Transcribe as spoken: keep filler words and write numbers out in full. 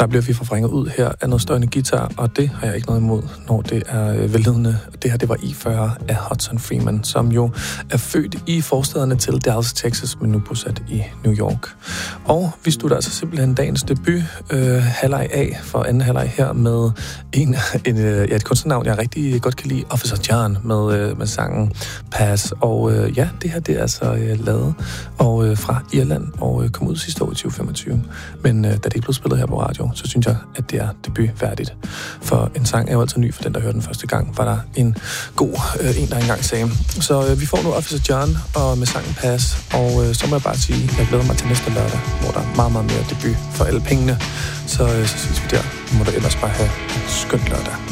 Der bliver vi forvrænget ud her af noget støjende guitar, og det har jeg ikke noget imod, når det er øh, velledende. Det her, det var I fyrre af Hudson Freeman, som jo er født i forstederne til Dallas, Texas, men nu bosat i New York. Og vi slutter altså simpelthen dagens debut, øh, halvleg A for anden halvleg her med en, en, øh, ja, et kunstnernavn, jeg rigtig godt kan lide, Officer John, med, øh, med sangen Pass. Og øh, ja, det her, det er altså øh, lavet og, øh, fra Irland og øh, kom ud sidste år i tyve femogtyve. Men øh, da det ikke blev spillet her på radio, så synes jeg, at det er debutværdigt. For en sang er jo altid ny for den, der hørte den første gang, var der en god øh, en, der engang sagde. Så øh, vi får nu Officer John og med sangen Pass, og øh, så må jeg bare sige, at jeg glæder mig til næste lørdag, hvor der er meget, meget mere debut for alle pengene. Så, øh, så synes vi der, må du ellers bare have en skøn lørdag.